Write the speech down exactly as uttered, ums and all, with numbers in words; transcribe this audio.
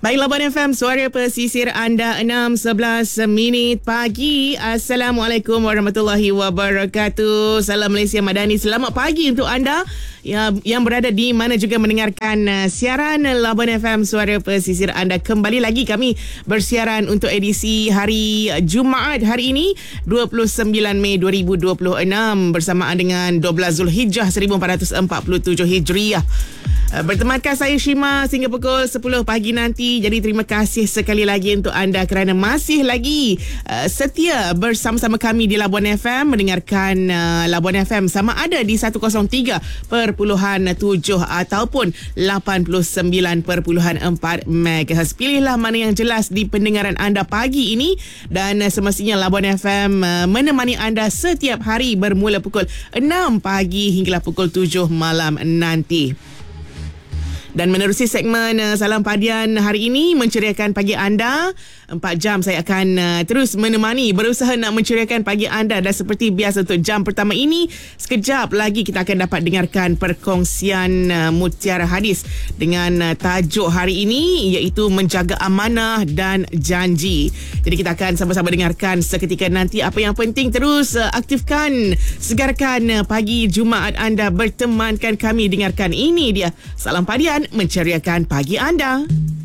Baik, Labuan F M, suara pesisir anda, enam sebelas minit pagi. Assalamualaikum warahmatullahi wabarakatuh. Salam Malaysia Madani. Selamat pagi untuk anda yang, yang berada di mana juga mendengarkan uh, siaran Labuan F M, suara pesisir anda. Kembali lagi kami bersiaran untuk edisi hari Jumaat hari ini, dua puluh sembilan Mei dua ribu dua puluh enam, bersamaan dengan dua belas Zulhijjah seribu empat ratus empat puluh tujuh Hijriah. Bertemankan saya Shima sehingga pukul sepuluh pagi nanti. Jadi terima kasih sekali lagi untuk anda kerana masih lagi uh, setia bersama-sama kami di Labuan F M, mendengarkan uh, Labuan F M sama ada di seratus tiga perpuluhan tujuh ataupun lapan puluh sembilan perpuluhan empat megahertz. Pilihlah mana yang jelas di pendengaran anda pagi ini, dan uh, semestinya Labuan F M uh, menemani anda setiap hari bermula pukul enam pagi hinggalah pukul tujuh malam nanti. Dan menerusi segmen uh, Salam Padian hari ini, menceriakan pagi anda. Empat jam saya akan uh, terus menemani, berusaha nak menceriakan pagi anda. Dan seperti biasa untuk jam pertama ini, sekejap lagi kita akan dapat dengarkan perkongsian uh, Mutiara Hadis dengan uh, tajuk hari ini, iaitu menjaga amanah dan janji. Jadi kita akan sama-sama dengarkan seketika nanti. Apa yang penting, terus uh, aktifkan, segarkan uh, pagi Jumaat anda, bertemankan kami dengarkan. Ini dia Salam Padian, menceriakan pagi anda.